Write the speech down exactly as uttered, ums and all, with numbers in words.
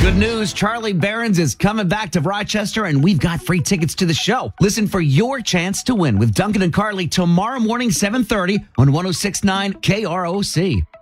Good news, Charlie Barron's is coming back to Rochester, and we've got free tickets to the show. Listen for your chance to win with Duncan and Carly tomorrow morning, seven thirty on one oh six point nine K R O C.